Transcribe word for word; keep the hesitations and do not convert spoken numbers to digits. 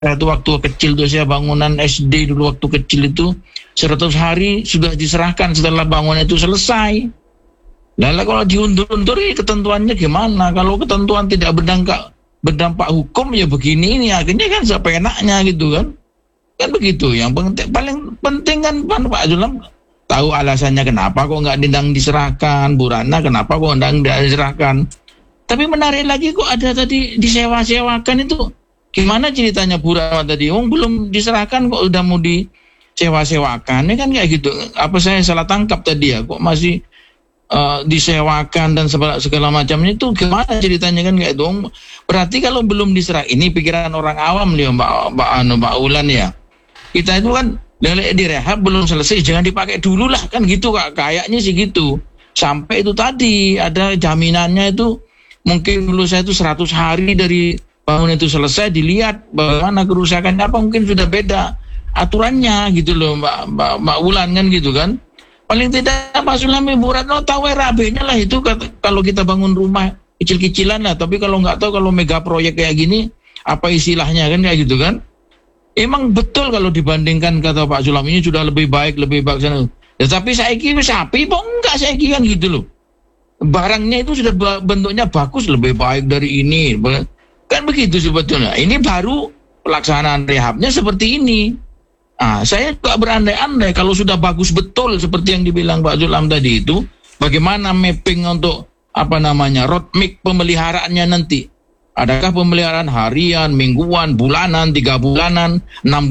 Itu waktu kecil tuh saya bangunan S D dulu waktu kecil itu seratus hari sudah diserahkan setelah bangunan itu selesai. Lalu kalau diundur-undur ya ketentuannya gimana? Kalau ketentuan tidak berdampak berdampak hukum ya begini ini akhirnya kan seenaknya gitu kan. Kan begitu. Yang penting, paling penting kan Pak Zulam tahu alasannya kenapa kok nggak dendang diserahkan, Bu Ratna kenapa kok nggak diserahkan. Tapi menarik lagi kok ada tadi disewa-sewakan itu. Gimana ceritanya Bu Ratna tadi? Oh, belum diserahkan kok udah mau disewa-sewakan. Ini kan kayak gitu. Apa saya salah tangkap tadi ya? Kok masih uh, disewakan dan segala macamnya itu gimana ceritanya kan kayak itu? Berarti kalau belum diserah, ini pikiran orang awam nih Mbak Mbak Anu Mbak Ulan ya. Kita itu kan direhab belum selesai, jangan dipakai dulu lah kan gitu Kak. Kayaknya sih gitu. Sampai itu tadi ada jaminannya itu mungkin dulu saya itu seratus hari dari bangun itu selesai dilihat bagaimana kerusakannya apa mungkin sudah beda aturannya gitu loh Mbak Mbak, Mbak Ulan kan gitu kan. Paling tidak Pak Sulami Bu Ratna tahu rabenya lah itu kalau kita bangun rumah kecil-kecilan lah, tapi kalau nggak tahu kalau mega proyek kayak gini apa istilahnya kan kayak gitu kan. Emang betul kalau dibandingkan kata Pak Sulam ini sudah lebih baik lebih baik sana. Ya, tapi saya kira sapi kok enggak saya kira kan gitu loh. Barangnya itu sudah bentuknya bagus lebih baik dari ini. Kan begitu sebetulnya. Ini baru pelaksanaan rehabnya seperti ini. Ah, saya juga berandai-andai kalau sudah bagus betul seperti yang dibilang Pak Zulam tadi itu, bagaimana mapping untuk apa namanya roadmap pemeliharaannya nanti? Adakah pemeliharaan harian, mingguan, bulanan, tiga bulanan, enam